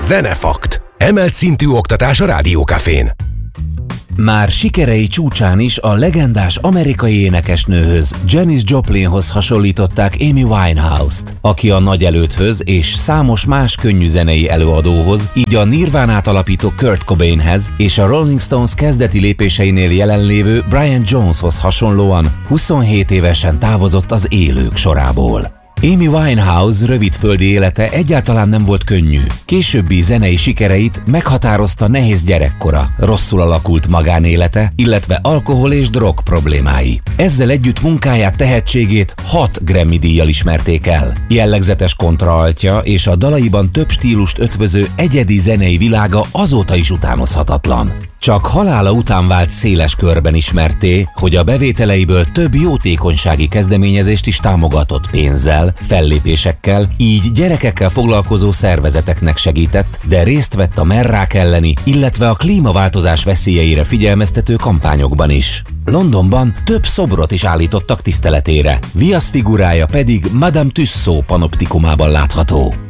Zenefakt. Emelt szintű oktatás a Rádiókafén. Már sikerei csúcsán is a legendás amerikai énekesnőhöz, Janis Joplinhoz hasonlították Amy Winehouse-t, aki a nagy elődhöz és számos más könnyűzenei előadóhoz, így a Nirvánát alapító Kurt Cobainhez és a Rolling Stones kezdeti lépéseinél jelenlévő Brian Joneshoz hasonlóan 27 évesen távozott az élők sorából. Amy Winehouse rövidföldi élete egyáltalán nem volt könnyű. Későbbi zenei sikereit meghatározta nehéz gyerekkora, rosszul alakult magánélete, illetve alkohol és drog problémái. Ezzel együtt munkáját, tehetségét 6 Grammy-díjjal ismerték el. Jellegzetes kontraaltja és a dalaiban több stílust ötvöző egyedi zenei világa azóta is utánozhatatlan. Csak halála után vált széles körben ismertté, hogy a bevételeiből több jótékonysági kezdeményezést is támogatott pénzzel, fellépésekkel, így gyerekekkel foglalkozó szervezeteknek segített, de részt vett a merrák elleni, illetve a klímaváltozás veszélyeire figyelmeztető kampányokban is. Londonban több szobrot is állítottak tiszteletére, viaszfigurája pedig Madame Tussauds panoptikumában látható.